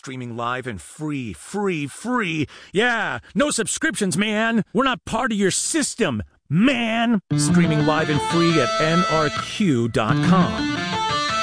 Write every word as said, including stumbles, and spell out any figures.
streaming live and free, free, free. Yeah, no subscriptions, man. We're not part of your system, man. Streaming live and free at N R Q dot com.